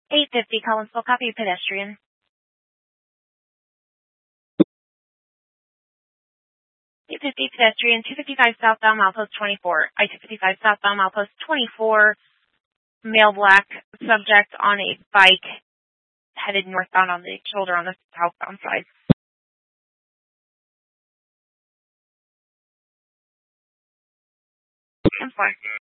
850 Collinsville, copy pedestrian. Pedestrian, 255 southbound, milepost 24. I-255 southbound, milepost 24. Male black subject on a bike headed northbound on the shoulder on the southbound side. I'm fine.